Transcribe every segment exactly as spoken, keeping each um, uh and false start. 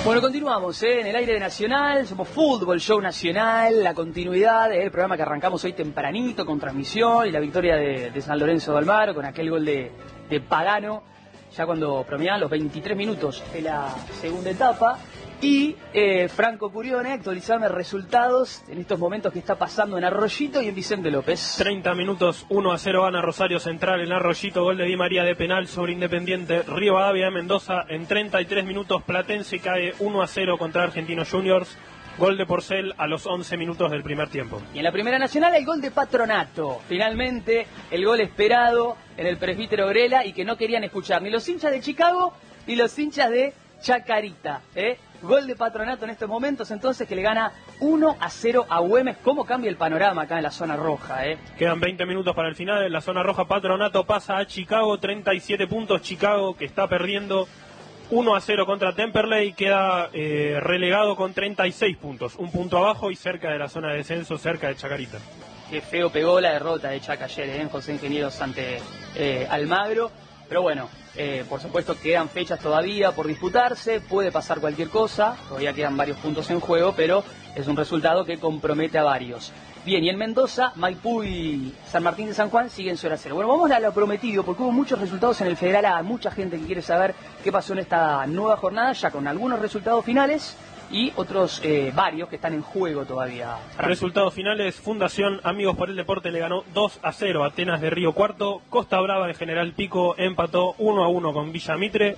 Bueno, continuamos ¿eh? en el aire de Nacional, somos Fútbol Show Nacional, la continuidad del programa que arrancamos hoy tempranito con transmisión y la victoria de, de San Lorenzo de Almagro con aquel gol de, de Pagano, ya cuando promediaban los veintitrés minutos de la segunda etapa. Y eh, Franco Curione, actualizarme resultados en estos momentos que está pasando en Arroyito y en Vicente López. treinta minutos, uno a cero gana Rosario Central en Arroyito, gol de Di María de penal sobre Independiente. Rivadavia de Mendoza en treinta y tres minutos, Platense cae uno a cero contra Argentinos Juniors. Gol de Porcel a los once minutos del primer tiempo. Y en la Primera Nacional el gol de Patronato. Finalmente el gol esperado en el presbítero Grela y que no querían escuchar ni los hinchas de Chicago ni los hinchas de Chacarita. ¿eh? Gol de Patronato en estos momentos, entonces, que le gana uno a cero a Güemes. ¿Cómo cambia el panorama acá en la zona roja? ¿eh? Quedan veinte minutos para el final. En la zona roja, Patronato pasa a Chicago, treinta y siete puntos. Chicago, que está perdiendo uno a cero contra Temperley, queda eh, relegado con treinta y seis puntos. Un punto abajo y cerca de la zona de descenso, cerca de Chacarita. Qué feo pegó la derrota de Chaca ayer, ¿eh? en José Ingenieros ante eh, Almagro. Pero bueno, eh, por supuesto quedan fechas todavía por disputarse, puede pasar cualquier cosa, todavía quedan varios puntos en juego, pero es un resultado que compromete a varios. Bien, y en Mendoza, Maipú y San Martín de San Juan siguen cero a cero. Bueno, vamos a lo prometido, porque hubo muchos resultados en el Federal A, mucha gente que quiere saber qué pasó en esta nueva jornada, ya con algunos resultados finales y otros eh, varios que están en juego todavía. Resultados finales: Fundación Amigos por el Deporte le ganó dos a cero a Atenas de Río Cuarto. Costa Brava de General Pico empató uno a uno con Villa Mitre.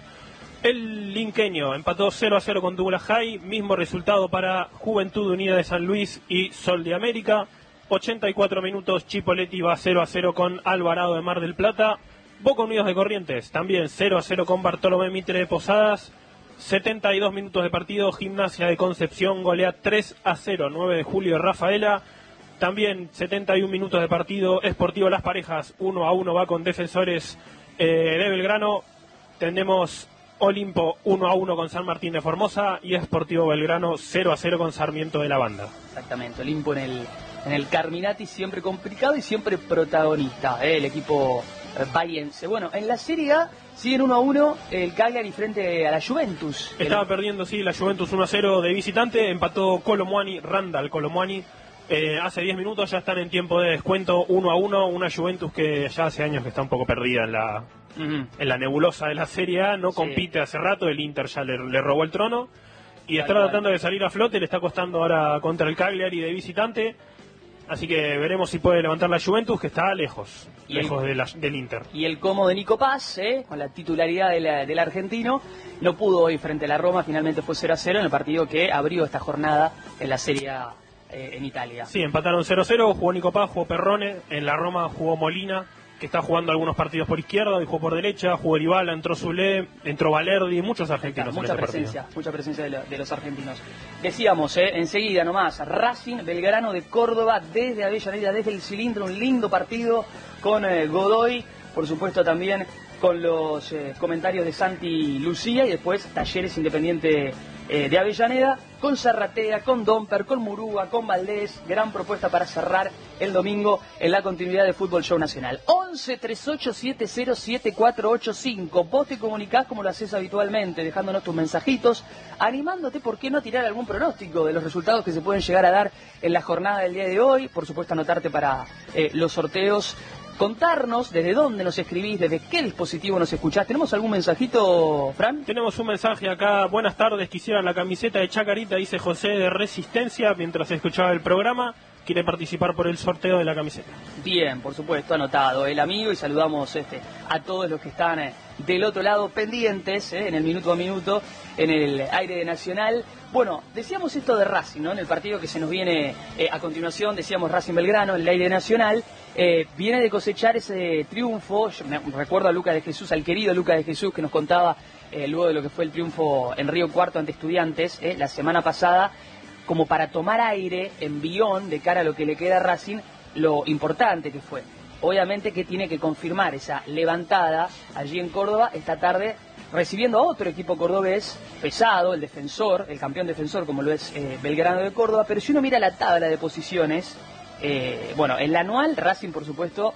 El Linqueño empató cero a cero con Douglas High. Mismo resultado para Juventud Unida de San Luis y Sol de América. ochenta y cuatro minutos, Chipoleti va cero a cero con Alvarado de Mar del Plata. Boca Unidos de Corrientes también cero a cero con Bartolomé Mitre de Posadas. setenta y dos minutos de partido, Gimnasia de Concepción golea tres a cero, nueve de julio de Rafaela. También setenta y un minutos de partido, Sportivo Las Parejas uno a uno va con Defensores eh, de Belgrano. Tenemos Olimpo uno a uno con San Martín de Formosa y Sportivo Belgrano cero a cero con Sarmiento de la Banda. Exactamente, Olimpo en el, en el Carminati siempre complicado y siempre protagonista, ¿eh? el equipo bahiense. Bueno, en la Serie A siguen uno a uno el Cagliari frente a la Juventus. Estaba el... perdiendo, sí, la Juventus uno a cero de visitante, empató Colomuani, Randall Colomuani, eh, hace diez minutos, ya están en tiempo de descuento uno a uno, una Juventus que ya hace años que está un poco perdida en la, uh-huh. en la nebulosa de la Serie A, no sí. compite hace rato, el Inter ya le, le robó el trono y está tratando de salir a flote, le está costando ahora contra el Cagliari de visitante. Así que veremos si puede levantar la Juventus, que está lejos, y lejos el, de la, del Inter. Y el Como de Nico Paz, ¿eh? con la titularidad de la, del argentino, no pudo hoy frente a la Roma, finalmente fue cero a cero en el partido que abrió esta jornada en la Serie A eh, en Italia. Sí, empataron cero a cero, jugó Nico Paz, jugó Perrone, en la Roma jugó Molina, que está jugando algunos partidos por izquierda, y jugó por derecha, jugó Eribala, entró Zulé, entró Valerdi, muchos argentinos mucha en ese presencia, partido. Mucha presencia de, lo, de los argentinos. Decíamos, eh, enseguida nomás, Racing Belgrano de Córdoba desde Avellaneda, desde el cilindro, un lindo partido con eh, Godoy, por supuesto también con los eh, comentarios de Santi Lucía y después Talleres Independiente eh, de Avellaneda, con Zarratea, con Domper, con Murúa, con Valdés, gran propuesta para cerrar el domingo en la continuidad de Fútbol Show Nacional. once, treinta y ocho, setenta, siete cuatro ocho cinco. Vos te comunicás como lo haces habitualmente, dejándonos tus mensajitos, animándote, ¿por qué no tirar algún pronóstico de los resultados que se pueden llegar a dar en la jornada del día de hoy? Por supuesto, anotarte para eh, los sorteos. Contarnos desde dónde nos escribís, desde qué dispositivo nos escuchás. ¿Tenemos algún mensajito, Fran? Tenemos un mensaje acá. Buenas tardes, quisiera la camiseta de Chacarita, dice José de Resistencia, mientras escuchaba el programa. Quiere participar por el sorteo de la camiseta. Bien, por supuesto, anotado el amigo, y saludamos este a todos los que están eh, del otro lado pendientes, eh, en el minuto a minuto, en el aire de Nacional. Bueno, decíamos esto de Racing, ¿no? En el partido que se nos viene eh, a continuación, decíamos Racing Belgrano, en el aire nacional, eh, viene de cosechar ese triunfo. Yo me recuerdo a Lucas de Jesús, al querido Lucas de Jesús, que nos contaba eh, luego de lo que fue el triunfo en Río Cuarto ante Estudiantes eh, la semana pasada, como para tomar aire, envión de cara a lo que le queda a Racing, lo importante que fue. Obviamente que tiene que confirmar esa levantada allí en Córdoba esta tarde, recibiendo a otro equipo cordobés pesado, el defensor, el campeón defensor como lo es eh, Belgrano de Córdoba. Pero si uno mira la tabla de posiciones, eh, bueno, en la anual Racing por supuesto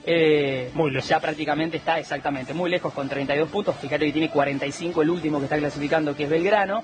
eh, muy lejos. Ya prácticamente está exactamente muy lejos con treinta y dos puntos. Fíjate que tiene cuarenta y cinco el último que está clasificando, que es Belgrano.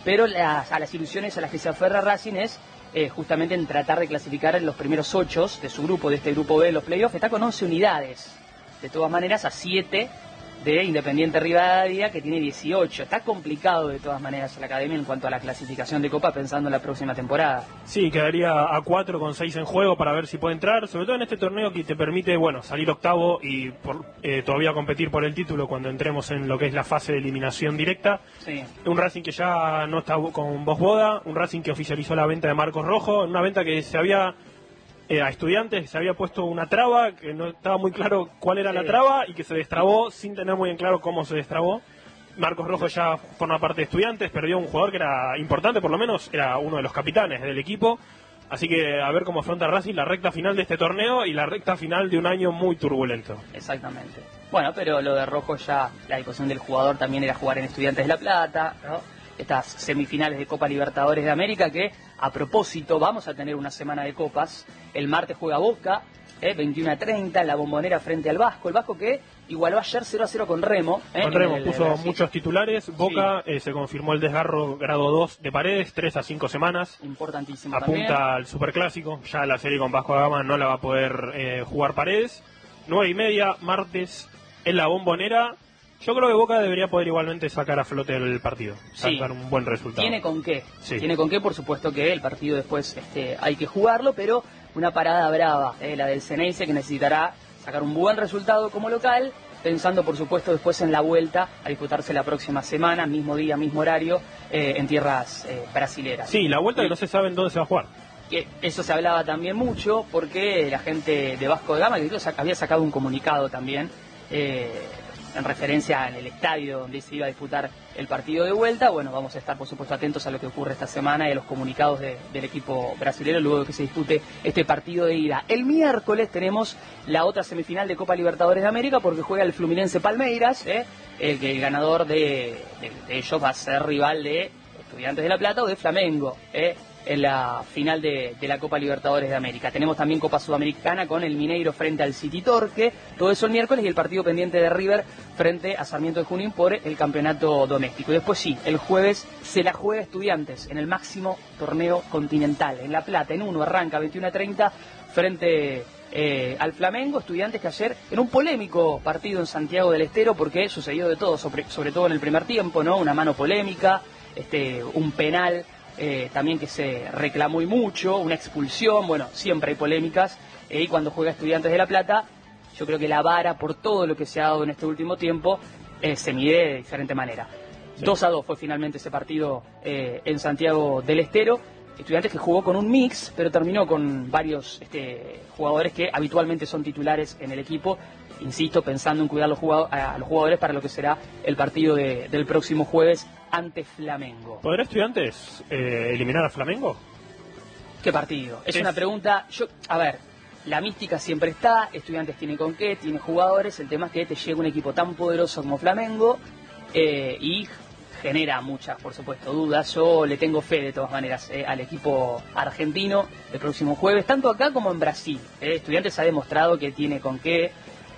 pero las, a las ilusiones a las que se aferra Racing es eh, justamente en tratar de clasificar en los primeros ocho de su grupo, de este grupo B de los playoffs. Está con once unidades, de todas maneras a siete de Independiente Rivadavia, que tiene dieciocho. Está complicado de todas maneras la academia en cuanto a la clasificación de Copa pensando en la próxima temporada. Sí, quedaría a cuatro con seis en juego para ver si puede entrar, sobre todo en este torneo que te permite, bueno, salir octavo y por, eh, todavía competir por el título cuando entremos en lo que es la fase de eliminación directa. Sí. Un Racing que ya no está con voz boda, un Racing que oficializó la venta de Marcos Rojo, una venta que se había... Eh, a Estudiantes se había puesto una traba que no estaba muy claro cuál era sí. la traba y que se destrabó sin tener muy en claro cómo se destrabó. Marcos Rojo ya forma parte de Estudiantes, perdió un jugador que era importante, por lo menos era uno de los capitanes del equipo, así que a ver cómo afronta Racing la recta final de este torneo y la recta final de un año muy turbulento. Exactamente. Bueno, pero lo de Rojo ya, la disposición del jugador también era jugar en Estudiantes de La Plata, ¿no? Estas semifinales de Copa Libertadores de América que, a propósito, vamos a tener una semana de copas. El martes juega Boca, eh, veintiuno a treinta, en la Bombonera frente al Vasco. El Vasco que igualó ayer cero a cero con Remo. Eh, con Remo, el, puso el, muchos titulares. Boca sí. eh, se confirmó el desgarro grado dos de Paredes, tres a cinco semanas. Importantísimo Apunta también. al Superclásico. Ya la serie con Vasco da Gama no la va a poder eh, jugar Paredes. Nueve y media, martes, en la Bombonera. Yo creo que Boca debería poder igualmente sacar a flote el partido, sacar sí. un buen resultado. Tiene con qué, sí. tiene con qué, por supuesto que el partido después este, hay que jugarlo, pero una parada brava, eh, la del Ceneice, que necesitará sacar un buen resultado como local, pensando por supuesto después en la vuelta a disputarse la próxima semana, mismo día, mismo horario, eh, en tierras eh, brasileras. Sí, la vuelta y, que no se sabe en dónde se va a jugar. Que eso se hablaba también mucho, porque la gente de Vasco da Gama, que incluso había sacado un comunicado también, eh, en referencia al estadio donde se iba a disputar el partido de vuelta. Bueno, vamos a estar por supuesto atentos a lo que ocurre esta semana y a los comunicados de, del equipo brasileño luego de que se dispute este partido de ida. El miércoles tenemos la otra semifinal de Copa Libertadores de América porque juega el Fluminense Palmeiras, ¿eh? el que el ganador de, de, de ellos va a ser rival de Estudiantes de La Plata o de Flamengo, ¿eh? en la final de, de la Copa Libertadores de América. Tenemos también Copa Sudamericana con el Mineiro frente al City Torque, todo eso el miércoles, y el partido pendiente de River frente a Sarmiento de Junín por el campeonato doméstico. Y después sí, el jueves se la juega Estudiantes en el máximo torneo continental, en La Plata, en uno, arranca veintiuno a treinta frente eh, al Flamengo. Estudiantes que ayer, en un polémico partido en Santiago del Estero, porque sucedió de todo, sobre, sobre todo en el primer tiempo, ¿no? Una mano polémica, este, un penal Eh, también que se reclamó y mucho, una expulsión, bueno, siempre hay polémicas, eh, y cuando juega Estudiantes de La Plata, yo creo que la vara, por todo lo que se ha dado en este último tiempo, eh, se mide de diferente manera. Sí. dos a dos fue finalmente ese partido eh, en Santiago del Estero. Estudiantes que jugó con un mix, pero terminó con varios este, jugadores que habitualmente son titulares en el equipo, insisto, pensando en cuidar los jugadores, a los jugadores para lo que será el partido de, del próximo jueves ante Flamengo. ¿Podrá Estudiantes eh, eliminar a Flamengo? ¿Qué partido? Es, es una pregunta, yo, a ver, la mística siempre está, Estudiantes tiene con qué, tiene jugadores, el tema es que te llega un equipo tan poderoso como Flamengo eh, y genera muchas, por supuesto, dudas. Yo le tengo fe de todas maneras eh, al equipo argentino el próximo jueves, tanto acá como en Brasil. Eh. Estudiantes ha demostrado que tiene con qué.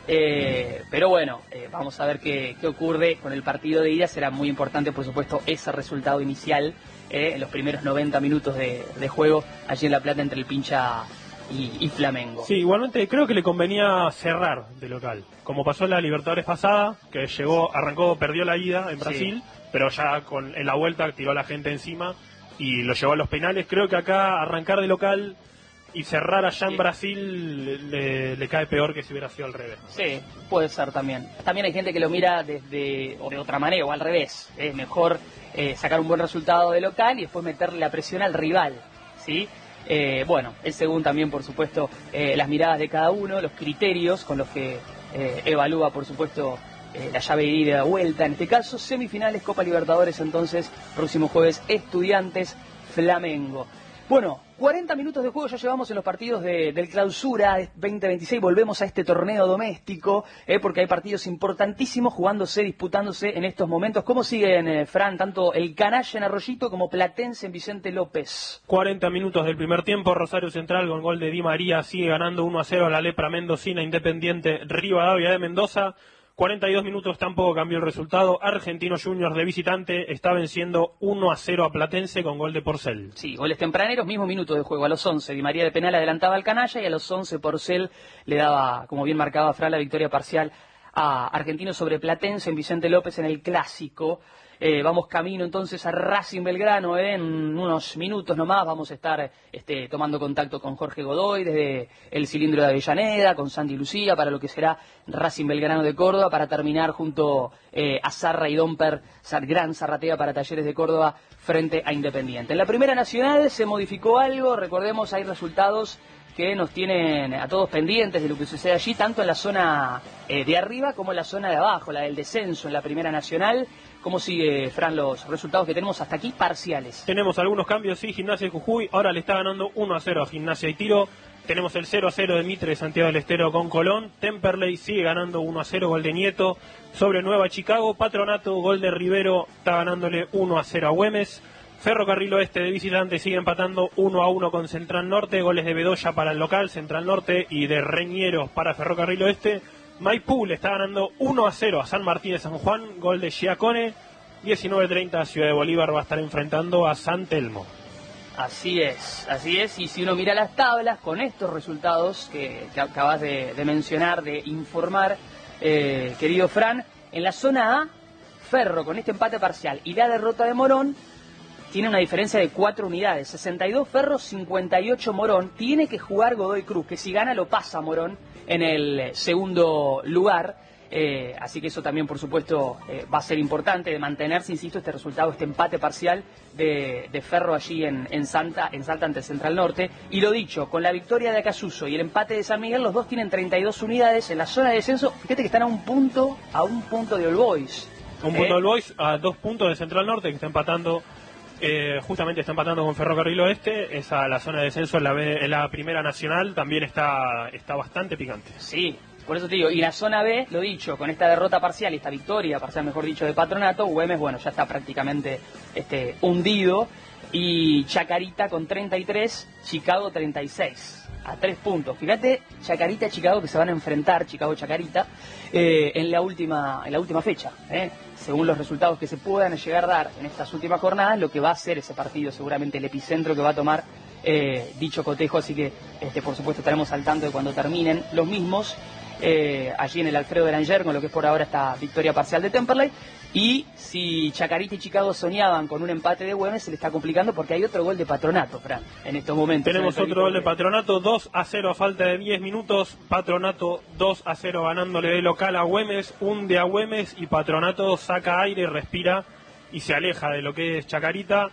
Eh, pero bueno, eh, vamos a ver qué, qué ocurre con el partido de ida. Será muy importante, por supuesto, ese resultado inicial eh, en los primeros noventa minutos de, de juego allí en La Plata entre el Pincha y, y Flamengo. Sí, igualmente creo que le convenía cerrar de local, como pasó en la Libertadores pasada, que llegó, arrancó, perdió la ida en Brasil, sí. pero ya con en la vuelta tiró a la gente encima y lo llevó a los penales. Creo que acá arrancar de local y cerrar allá en sí. Brasil le, le cae peor que si hubiera sido al revés. Sí, puede ser también. También hay gente que lo mira desde o de otra manera o al revés. Es mejor eh, sacar un buen resultado de local y después meterle la presión al rival, ¿sí? Eh, bueno, es según también, por supuesto, eh, las miradas de cada uno, los criterios con los que eh, evalúa, por supuesto, eh, la llave de ida y de vuelta. En este caso, semifinales Copa Libertadores, entonces, próximo jueves, Estudiantes, Flamengo. Bueno, cuarenta minutos de juego ya llevamos en los partidos de, del Clausura veinte veintiséis. Volvemos a este torneo doméstico, eh, porque hay partidos importantísimos jugándose, disputándose en estos momentos. ¿Cómo siguen, eh, Fran, tanto el Canalla en Arroyito como Platense en Vicente López? cuarenta minutos del primer tiempo, Rosario Central con gol de Di María sigue ganando uno a cero a la Lepra Mendocina, Independiente Rivadavia de Mendoza. cuarenta y dos minutos tampoco cambió el resultado. Argentinos Juniors de visitante está venciendo uno a cero a Platense con gol de Porcel. Sí, goles tempraneros, mismo minuto de juego. A los once, Di María de penal adelantaba al canalla y a los once Porcel le daba, como bien marcaba Fran, la victoria parcial a Argentinos sobre Platense en Vicente López en el Clásico. Eh, vamos camino entonces a Racing Belgrano, eh, en unos minutos nomás vamos a estar este, tomando contacto con Jorge Godoy desde el cilindro de Avellaneda, con Santi Lucía para lo que será Racing Belgrano de Córdoba, para terminar junto eh, a Zarra y Domper, gran zarratea para Talleres de Córdoba frente a Independiente. En la Primera Nacional se modificó algo, recordemos hay resultados que nos tienen a todos pendientes de lo que sucede allí, tanto en la zona eh, de arriba como en la zona de abajo, la del descenso en la Primera Nacional. ¿Cómo sigue, Fran, los resultados que tenemos hasta aquí parciales? Tenemos algunos cambios, sí, Gimnasia de Jujuy ahora le está ganando uno a cero a Gimnasia y Tiro. Tenemos el cero a cero de Mitre de Santiago del Estero con Colón. Temperley sigue ganando uno a cero, gol de Nieto sobre Nueva Chicago. Patronato, gol de Rivero, está ganándole uno a cero a Güemes. Ferrocarril Oeste de visitante sigue empatando uno a uno con Central Norte, goles de Bedoya para el local, Central Norte, y de Reñeros para Ferrocarril Oeste. Maipú le está ganando uno a cero a San Martín de San Juan, gol de Giacone. diecinueve treinta Ciudad de Bolívar va a estar enfrentando a San Telmo. Así es, así es, y si uno mira las tablas con estos resultados que, que acabas de, de mencionar, de informar, eh, querido Fran, en la zona A, Ferro con este empate parcial y la derrota de Morón, tiene una diferencia de cuatro unidades, sesenta y dos Ferro, cincuenta y ocho Morón. Tiene que jugar Godoy Cruz, que si gana lo pasa Morón en el segundo lugar. Eh, así que eso también, por supuesto, eh, va a ser importante de mantenerse, insisto, este resultado, este empate parcial de, de Ferro allí en, en, Santa, en Salta ante Central Norte. Y lo dicho, con la victoria de Acasuso y el empate de San Miguel, los dos tienen treinta y dos unidades en la zona de descenso. Fíjate que están a un punto, a un punto de All Boys. Un punto eh, de All Boys, a dos puntos de Central Norte, que está empatando. Eh, justamente está empatando con Ferrocarril Oeste. Esa, la zona de descenso en la, B, en la Primera Nacional también está, está bastante picante. Sí, por eso te digo, y la zona B, lo dicho, con esta derrota parcial y esta victoria parcial, mejor dicho, de Patronato, Güemes, bueno, ya está prácticamente este, hundido, y Chacarita con treinta y tres, Chicago treinta y seis, a tres puntos. Fíjate, Chacarita y Chicago que se van a enfrentar, Chicago-Chacarita, eh, en la última en la última fecha, eh. Según los resultados que se puedan llegar a dar en estas últimas jornadas, lo que va a ser ese partido, seguramente el epicentro que va a tomar eh, dicho cotejo, así que este, por supuesto estaremos al tanto de cuando terminen los mismos, eh, allí en el Alfredo Belanger, con lo que es por ahora esta victoria parcial de Temperley. Y si Chacarita y Chicago soñaban con un empate de Güemes, se le está complicando porque hay otro gol de Patronato, Fran, en estos momentos. Tenemos otro gol de Patronato, dos a cero a falta de diez minutos. Patronato dos a cero ganándole de local a Güemes, hunde a Güemes y Patronato saca aire, respira y se aleja de lo que es Chacarita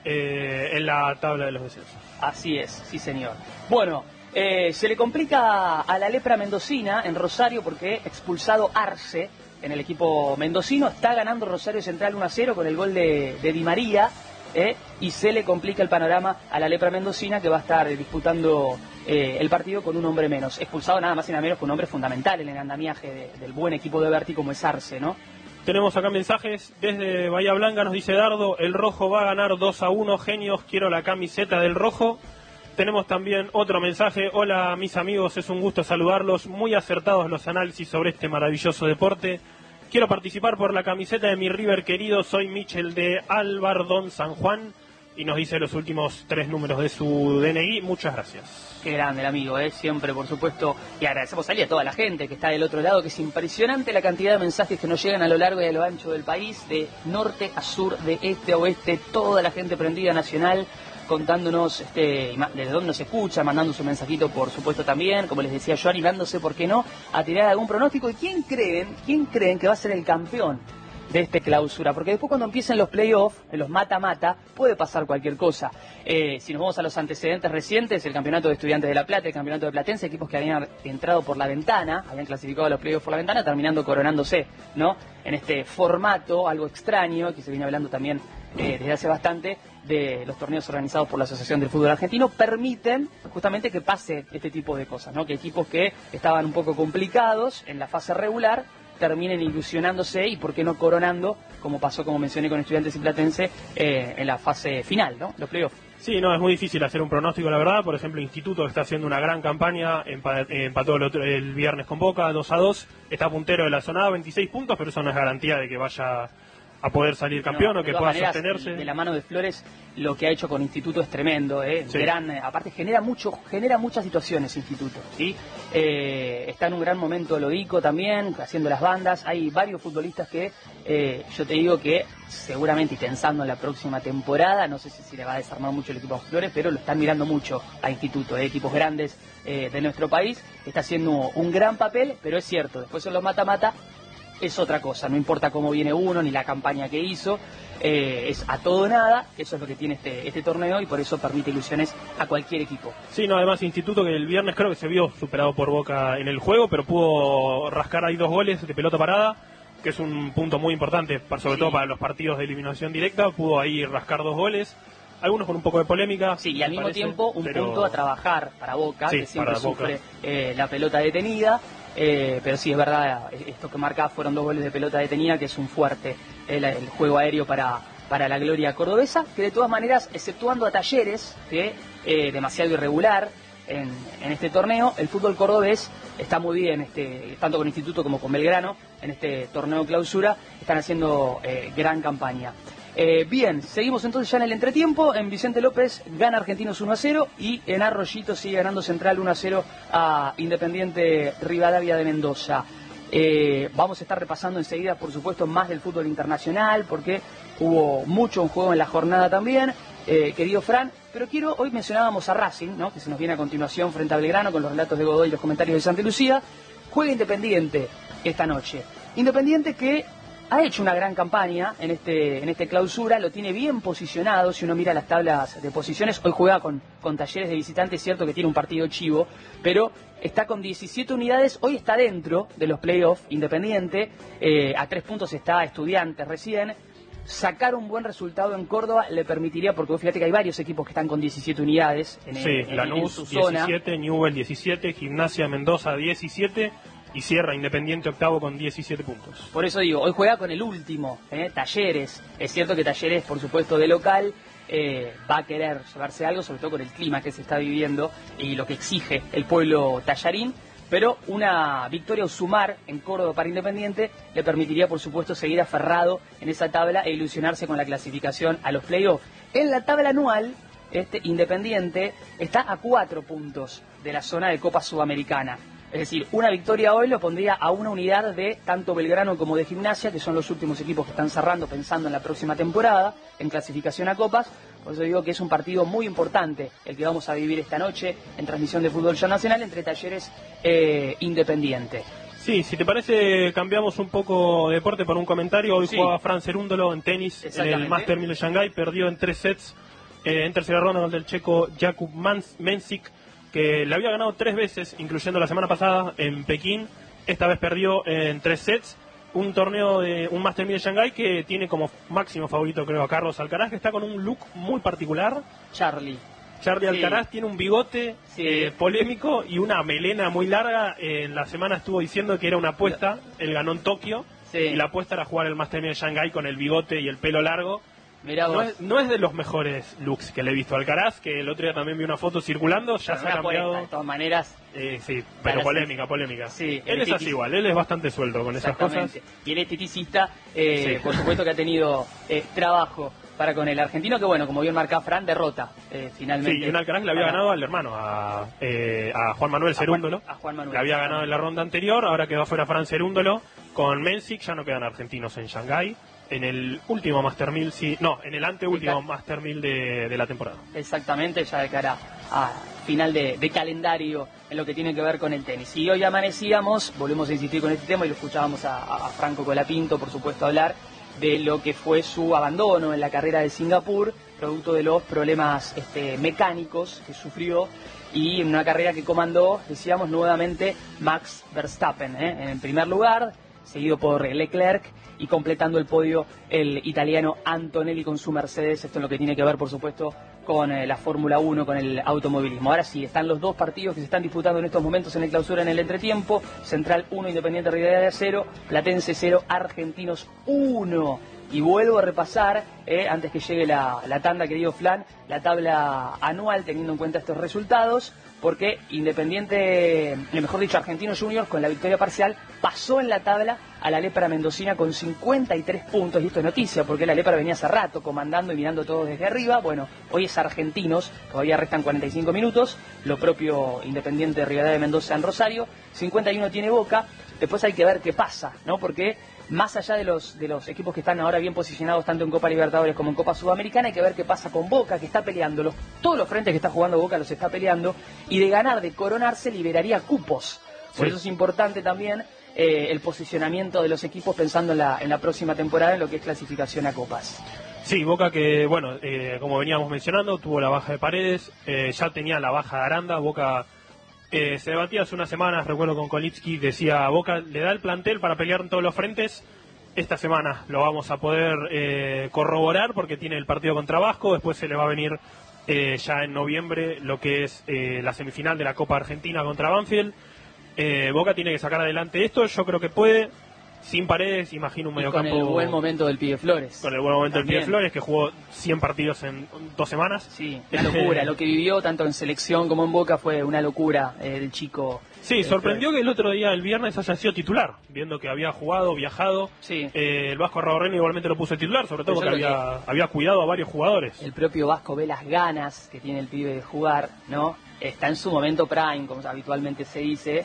eh, en la tabla de los descensos. Así es, sí señor. Bueno, eh, se le complica a la lepra mendocina en Rosario porque expulsado Arce en el equipo mendocino, está ganando Rosario Central uno a cero con el gol de, de Di María, eh, y se le complica el panorama a la lepra mendocina, que va a estar disputando eh, el partido con un hombre menos, expulsado nada más y nada menos que un hombre fundamental en el andamiaje de, del buen equipo de Berti como es Arce, ¿no? Tenemos acá mensajes desde Bahía Blanca, nos dice Dardo, el rojo va a ganar dos a uno, genios, quiero la camiseta del rojo. Tenemos también otro mensaje, hola mis amigos, es un gusto saludarlos, muy acertados los análisis sobre este maravilloso deporte. Quiero participar por la camiseta de mi River querido, soy Michel de Albardón, San Juan, y nos dice los últimos tres números de su D N I, muchas gracias. Qué grande el amigo, ¿eh? Siempre, por supuesto, y agradecemos a toda la gente que está del otro lado, que es impresionante la cantidad de mensajes que nos llegan a lo largo y a lo ancho del país, de norte a sur, de este a oeste, toda la gente prendida nacional, contándonos este, desde dónde nos escucha, mandando su mensajito, por supuesto, también, como les decía yo, animándose, ¿por qué no?, a tirar algún pronóstico. ¿Y quién creen, quién creen que va a ser el campeón de este clausura? Porque después, cuando empiecen los playoffs, en los mata-mata, puede pasar cualquier cosa. Eh, si nos vamos a los antecedentes recientes, el campeonato de Estudiantes de La Plata, el campeonato de Platense, equipos que habían entrado por la ventana, habían clasificado a los playoffs por la ventana, terminando coronándose, ¿no?, en este formato algo extraño, que se viene hablando también eh, desde hace bastante, de los torneos organizados por la Asociación del Fútbol Argentino, permiten justamente que pase este tipo de cosas, ¿no?, que equipos que estaban un poco complicados en la fase regular terminen ilusionándose y por qué no coronando, como pasó, como mencioné, con Estudiantes y Platense eh, en la fase final, ¿no? Los playoffs. Sí, no, es muy difícil hacer un pronóstico, la verdad. Por ejemplo, Instituto está haciendo una gran campaña, empa- empató el, otro, el viernes con Boca, dos a dos, está puntero de la zona A, veintiséis puntos, pero eso no es garantía de que vaya a poder salir campeón No, o que pueda maneras, sostenerse. De la mano de Flores, lo que ha hecho con Instituto es tremendo, ¿eh? Sí. Gran, aparte genera mucho, genera muchas situaciones Instituto, ¿sí? Eh, está en un gran momento Lodico también, haciendo las bandas. Hay varios futbolistas que eh, yo te digo que seguramente, y pensando en la próxima temporada, no sé si, si le va a desarmar mucho el equipo a Flores, pero lo están mirando mucho a Instituto, ¿eh? Equipos grandes eh, de nuestro país. Está haciendo un gran papel, pero es cierto, después en los mata-mata es otra cosa, no importa cómo viene uno ni la campaña que hizo, eh, es a todo o nada. Eso es lo que tiene este, este torneo y por eso permite ilusiones a cualquier equipo. Sí, no, además Instituto, que el viernes creo que se vio superado por Boca en el juego, pero pudo rascar ahí dos goles de pelota parada, que es un punto muy importante, sobre Sí. todo para los partidos de eliminación directa. Pudo ahí rascar dos goles, algunos con un poco de polémica. Sí, y al mismo parece, tiempo un pero... punto a trabajar para Boca, Sí, que siempre para Boca. sufre eh, la pelota detenida. Eh, pero sí, es verdad, esto que marca fueron dos goles de pelota detenida, que es un fuerte el, el juego aéreo para, para la gloria cordobesa, que de todas maneras, exceptuando a Talleres, que eh, demasiado irregular en, en este torneo, el fútbol cordobés está muy bien, este, tanto con Instituto como con Belgrano, en este torneo clausura, están haciendo eh, gran campaña. Eh, bien, seguimos entonces ya en el entretiempo. En Vicente López gana Argentinos uno a cero y en Arroyito sigue ganando Central uno a cero a Independiente Rivadavia de Mendoza. Eh, vamos a estar repasando enseguida, por supuesto, más del fútbol internacional, porque hubo mucho en juego en la jornada también, eh, querido Fran. Pero quiero, hoy mencionábamos a Racing, ¿no?, que se nos viene a continuación frente a Belgrano con los relatos de Godoy y los comentarios de Santa Lucía. Juega Independiente esta noche. Independiente que ha hecho una gran campaña en este en este clausura, lo tiene bien posicionado. Si uno mira las tablas de posiciones, hoy juega con, con Talleres de visitante, es cierto que tiene un partido chivo, pero está con diecisiete unidades, hoy está dentro de los playoffs Independiente, eh, a tres puntos está Estudiantes recién. Sacar un buen resultado en Córdoba le permitiría, porque fíjate que hay varios equipos que están con diecisiete unidades en, Sí, en, Lanús en su zona. diecisiete, Newell diecisiete, Gimnasia Mendoza diecisiete y cierra Independiente octavo con diecisiete puntos. Por eso digo, hoy juega con el último, ¿eh? Talleres. Es cierto que Talleres, por supuesto, de local, eh, va a querer llevarse algo, sobre todo con el clima que se está viviendo y lo que exige el pueblo tallarín. Pero una victoria o sumar en Córdoba para Independiente le permitiría, por supuesto, seguir aferrado en esa tabla e ilusionarse con la clasificación a los playoffs. En la tabla anual, este Independiente está a cuatro puntos de la zona de Copa Sudamericana. Es decir, una victoria hoy lo pondría a una unidad de tanto Belgrano como de Gimnasia, que son los últimos equipos que están cerrando pensando en la próxima temporada, en clasificación a Copas. Por eso digo que es un partido muy importante el que vamos a vivir esta noche en transmisión de Fútbol Ya Nacional entre Talleres e Independiente. Sí, si te parece, cambiamos un poco de deporte por un comentario. Hoy Sí. jugaba Fran Cerúndolo en tenis en el Master mil de Shanghái, perdió en tres sets eh, en tercera ronda contra el checo Jakub Mensik, que le había ganado tres veces, incluyendo la semana pasada en Pekín. Esta vez perdió en tres sets. Un torneo de un Master mil de Shanghái que tiene como máximo favorito, creo, a Carlos Alcaraz, que está con un look muy particular. Charlie. Charlie Sí. Alcaraz tiene un bigote Sí. eh, polémico y una melena muy larga. Eh, en la semana estuvo diciendo que era una apuesta. Él ganó en Tokio. Sí. Y la apuesta era jugar el Master mil de Shanghái con el bigote y el pelo largo. Mirá vos. No es, no es de los mejores looks que le he visto a Alcaraz, que el otro día también vi una foto circulando, ya Pero se ha una apuesta, cambiado. de todas maneras. Eh, sí, Para pero hacer- polémica, polémica. Sí, él el es así titi- igual, él es bastante suelto con esas cosas. Exactamente. Y el esteticista, eh, Sí. por supuesto que ha tenido eh, trabajo para con el argentino, que bueno, como bien marca Fran, derrota eh, finalmente. Sí, y un Alcaraz le había para- ganado al hermano, a, eh, a Juan Manuel a Juan- Cerúndolo. a Juan Manuel. Le había ganado en la ronda anterior, ahora quedó fuera Fran Cerúndolo. Con Mensik ya no quedan argentinos en Shanghái. En el último Master mil, sí, no, en el anteúltimo Master mil de, de la temporada. Exactamente, ya de cara a final de, de calendario en lo que tiene que ver con el tenis. Y hoy amanecíamos, volvemos a insistir con este tema y lo escuchábamos a, a Franco Colapinto, por supuesto, hablar de lo que fue su abandono en la carrera de Singapur, producto de los problemas este, mecánicos que sufrió, y en una carrera que comandó, decíamos nuevamente, Max Verstappen, ¿eh? en el primer lugar, seguido por Leclerc y completando el podio el italiano Antonelli con su Mercedes. Esto es lo que tiene que ver, por supuesto, con eh, la Fórmula uno, con el automovilismo. Ahora sí, están los dos partidos que se están disputando en estos momentos en el clausura en el entretiempo. Central uno, Independiente Rivadavia cero, Platense cero, Argentinos uno. Y vuelvo a repasar, eh, antes que llegue la, la tanda, querido Flan, la tabla anual teniendo en cuenta estos resultados, porque Independiente, eh, mejor dicho, Argentinos Juniors, con la victoria parcial, pasó en la tabla a la Lepra mendocina con cincuenta y tres puntos, y esto es noticia, porque la Lepra venía hace rato comandando y mirando todo desde arriba. Bueno, hoy es Argentinos, todavía restan cuarenta y cinco minutos, lo propio Independiente de Rivadavia de Mendoza en Rosario, cincuenta y uno tiene Boca, después hay que ver qué pasa, ¿no? Porque más allá de los de los equipos que están ahora bien posicionados tanto en Copa Libertadores como en Copa Sudamericana, hay que ver qué pasa con Boca, que está peleando, los, todos los frentes que está jugando Boca los está peleando, y de ganar, de coronarse, liberaría cupos. Por sí. Eso es importante también eh, el posicionamiento de los equipos pensando en la, en la próxima temporada en lo que es clasificación a Copas. Sí, Boca que, bueno, eh, como veníamos mencionando, tuvo la baja de Paredes, eh, ya tenía la baja de Aranda. Boca Eh, se debatía hace unas semanas, recuerdo con Kolitsky, decía, Boca le da el plantel para pelear en todos los frentes. Esta semana lo vamos a poder eh, corroborar porque tiene el partido contra Vasco, después se le va a venir eh, ya en noviembre lo que es eh, la semifinal de la Copa Argentina contra Banfield. Eh, Boca tiene que sacar adelante esto, yo creo que puede. Sin Paredes, imagino un mediocampo. Con el buen momento del Pibe Flores. Con el buen momento También. del Pibe Flores, que jugó cien partidos en dos semanas. Sí, una locura. Lo que vivió tanto en selección como en Boca fue una locura eh, el chico. Sí, eh, sorprendió Flores. que el otro día, el viernes, haya sido titular, viendo que había jugado, viajado. Sí. Eh, el Vasco Arraurreni igualmente lo puso de titular, sobre todo porque había, que... había cuidado a varios jugadores. El propio Vasco ve las ganas que tiene el pibe de jugar, ¿no? Está en su momento prime, como habitualmente se dice.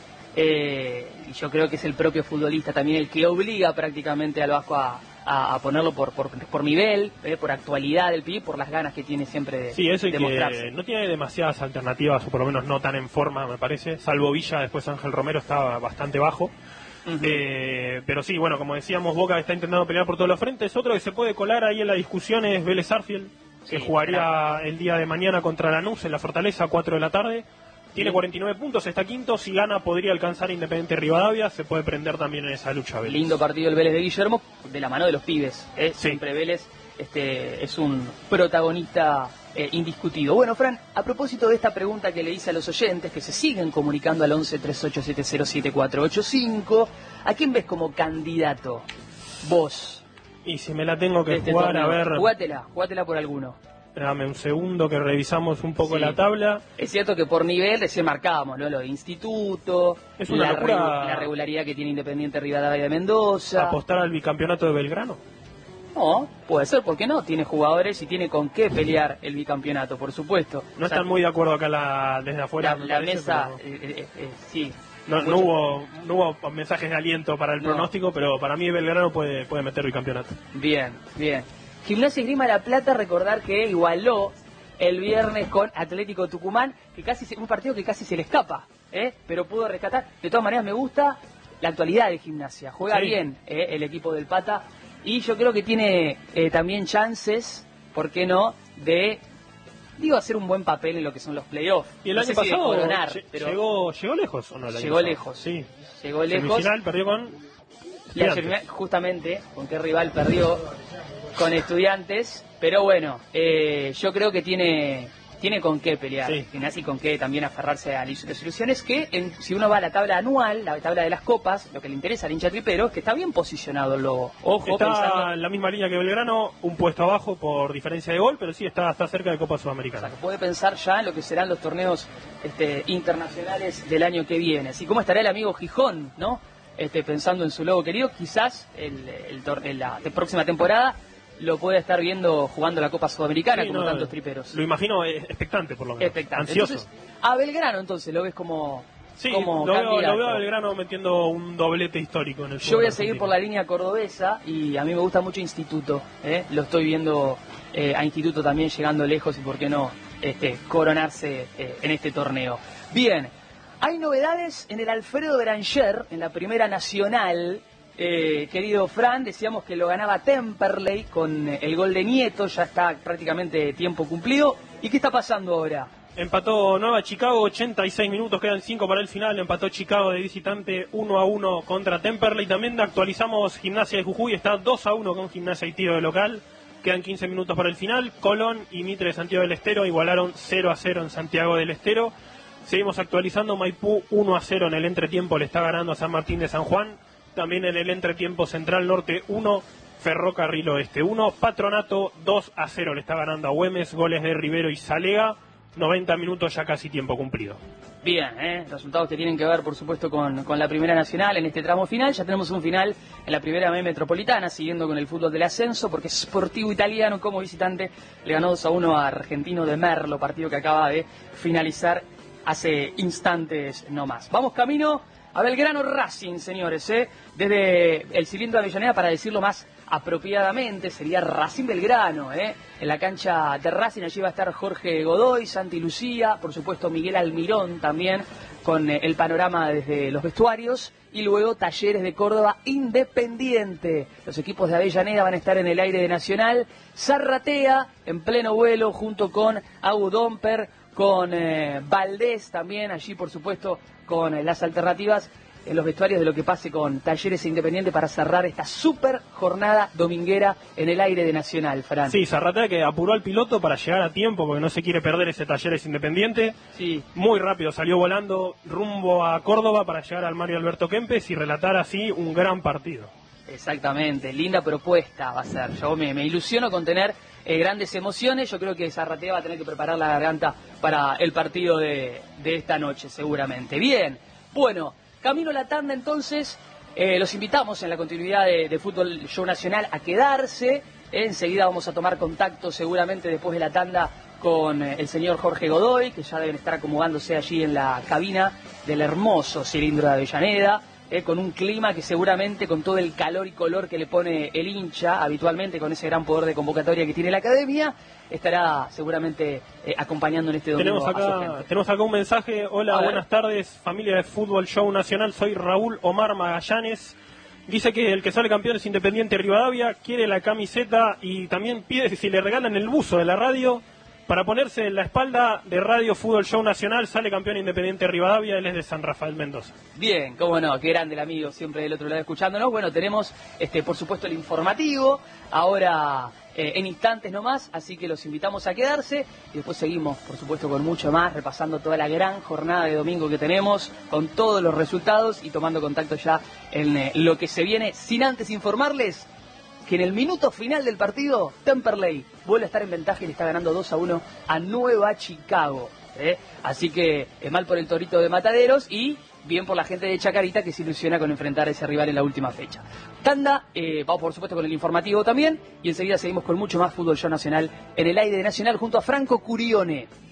Eh, y yo creo que es el propio futbolista también el que obliga prácticamente al Vasco a, a, a ponerlo por, por, por nivel, eh, por actualidad del pibe, por las ganas que tiene siempre de, sí, eso y de que mostrarse. No tiene demasiadas alternativas, o por lo menos no tan en forma, me parece, salvo Villa. Después Ángel Romero estaba bastante bajo. Uh-huh. eh, pero sí, bueno, como decíamos, Boca está intentando pelear por todos los frentes. Otro que se puede colar ahí en la discusión es Vélez Sarsfield, que sí, jugaría claro. el día de mañana contra Lanús en la Fortaleza a cuatro de la tarde. Tiene cuarenta y nueve puntos, está quinto. Si gana, podría alcanzar Independiente Rivadavia. Se puede prender también en esa lucha, Vélez. Lindo partido el Vélez de Guillermo, de la mano de los pibes. ¿eh? Sí. Siempre Vélez este, es un protagonista eh, indiscutido. Bueno, Fran, a propósito de esta pregunta que le hice a los oyentes, que se siguen comunicando al once, treinta y ocho, setenta, siete cuatro ocho cinco, ¿a quién ves como candidato? Vos. Y si me la tengo que este jugar, torneo. a ver... Jugátela, jugátela por alguno. Dame un segundo que revisamos un poco sí. la tabla. Es cierto que por nivel recién marcábamos, ¿no? Lo de instituto, es una la, locura... re, la regularidad que tiene Independiente Rivadavia de Mendoza. ¿Apostar al bicampeonato de Belgrano? No, puede ser, ¿por qué no? Tiene jugadores y tiene con qué pelear el bicampeonato, por supuesto. No o sea, están muy de acuerdo acá la, desde afuera. La, la parece, mesa, pero... eh, eh, eh, sí. No, no, hubo, no hubo mensajes de aliento para el no. pronóstico, pero para mí Belgrano puede, puede meter bicampeonato. Bien, bien. Gimnasia Esgrima La Plata, recordar que igualó el viernes con Atlético Tucumán, que casi se, un partido que casi se le escapa, ¿eh? Pero pudo rescatar. De todas maneras me gusta la actualidad de Gimnasia, juega sí. bien ¿eh? el equipo del Pata, y yo creo que tiene eh, también chances, ¿por qué no?, de, digo, hacer un buen papel en lo que son los playoffs. Y el no año sé pasado si coronar, pero llegó, llegó lejos, ¿o no? Llegó lejos, sí. Llegó lejos. Semifinal perdió con y justamente, ¿con qué rival perdió? Con Estudiantes, pero bueno, eh, yo creo que tiene tiene con qué pelear, sí. tiene así con qué también aferrarse a las soluciones que en, si uno va a la tabla anual, la tabla de las copas, lo que le interesa al hincha tripero es que está bien posicionado el Lobo. Ojo, está pensando... en la misma línea que Belgrano, un puesto abajo por diferencia de gol, pero sí está, está cerca de Copa Sudamericana. O sea, que puede pensar ya en lo que serán los torneos este, internacionales del año que viene. Así como estará el amigo Gijón, ¿no? Este, pensando en su Lobo querido, quizás el, el, el, la próxima temporada lo puede estar viendo jugando la Copa Sudamericana, sí, como no, tantos triperos. Lo imagino expectante, por lo menos. Expectante. Ansioso. Entonces, a Belgrano, entonces, lo ves como, sí, como lo candidato. Veo, lo veo a Belgrano metiendo un doblete histórico en el Yo voy a seguir por la línea cordobesa y a mí me gusta mucho Instituto. ¿eh? Lo estoy viendo eh, a Instituto también llegando lejos y, por qué no, este, coronarse eh, en este torneo. Bien, hay novedades en el Alfredo Beranger, en la Primera Nacional. Eh, querido Fran, decíamos que lo ganaba Temperley con el gol de Nieto, ya está prácticamente tiempo cumplido. ¿Y qué está pasando ahora? Empató Nueva Chicago, ochenta y seis minutos, quedan cinco para el final. Empató Chicago de visitante uno a uno contra Temperley. También actualizamos Gimnasia de Jujuy, está dos a uno con Gimnasia y Tiro de local. Quedan quince minutos para el final. Colón y Mitre de Santiago del Estero igualaron cero a cero en Santiago del Estero. Seguimos actualizando. Maipú uno a cero en el entretiempo, le está ganando a San Martín de San Juan. También en el entretiempo Central Norte uno, Ferrocarril Oeste uno. Patronato dos a cero le está ganando a Güemes, goles de Rivero y Salega. noventa minutos, ya casi tiempo cumplido. Bien, ¿eh? Resultados que tienen que ver, por supuesto, con, con la Primera Nacional en este tramo final. Ya tenemos un final en la Primera B Metropolitana, siguiendo con el fútbol del ascenso, porque Sportivo Italiano, como visitante, le ganó dos a uno a Argentino de Merlo, partido que acaba de finalizar hace instantes no más. Vamos camino a Belgrano Racing, señores, ¿eh? Desde el cilindro de Avellaneda, para decirlo más apropiadamente, sería Racing Belgrano, ¿eh? En la cancha de Racing allí va a estar Jorge Godoy, Santi Lucía, por supuesto Miguel Almirón también, con eh, el panorama desde los vestuarios, y luego Talleres de Córdoba Independiente. Los equipos de Avellaneda van a estar en el aire de Nacional. Zarratea en pleno vuelo junto con Agu Domper, con eh, Valdés también, allí por supuesto con eh, las alternativas en los vestuarios de lo que pase con Talleres e Independiente para cerrar esta super jornada dominguera en el aire de Nacional, Fran. Sí, Zarratea que apuró al piloto para llegar a tiempo porque no se quiere perder ese Talleres Independiente. Sí. Muy rápido salió volando rumbo a Córdoba para llegar al Mario Alberto Kempes y relatar así un gran partido. Exactamente, linda propuesta va a ser. Yo me, me ilusiono con tener eh, grandes emociones. Yo creo que Zarratea va a tener que preparar la garganta para el partido de, de esta noche, seguramente. Bien, bueno, camino a la tanda entonces. Eh, los invitamos en la continuidad de, de Fútbol Show Nacional a quedarse. Eh, enseguida vamos a tomar contacto seguramente después de la tanda con eh, el señor Jorge Godoy, que ya deben estar acomodándose allí en la cabina del hermoso cilindro de Avellaneda. Eh, con un clima que seguramente, con todo el calor y color que le pone el hincha habitualmente, con ese gran poder de convocatoria que tiene la academia, estará seguramente eh, acompañando en este domingo tenemos acá, a su gente. Tenemos acá un mensaje. Hola, buenas tardes, familia de Fútbol Show Nacional. Soy Raúl Omar Magallanes. Dice que el que sale campeón es Independiente Rivadavia, quiere la camiseta y también pide si le regalan el buzo de la radio para ponerse en la espalda de Radio Fútbol Show Nacional. Sale campeón Independiente Rivadavia, él es de San Rafael Mendoza. Bien, cómo no, qué grande el amigo, siempre del otro lado escuchándonos. Bueno, tenemos, este, por supuesto, el informativo, ahora eh, en instantes nomás, así que los invitamos a quedarse y después seguimos, por supuesto, con mucho más, repasando toda la gran jornada de domingo que tenemos, con todos los resultados y tomando contacto ya en eh, lo que se viene, sin antes informarles que en el minuto final del partido, Temperley vuelve a estar en ventaja y le está ganando dos a uno a Nueva Chicago. ¿eh? Así que eh, mal por el Torito de Mataderos y bien por la gente de Chacarita, que se ilusiona con enfrentar a ese rival en la última fecha. Tanda, eh, vamos por supuesto con el informativo también, y enseguida seguimos con mucho más Fútbol Show Nacional en el aire de Nacional junto a Franco Curione.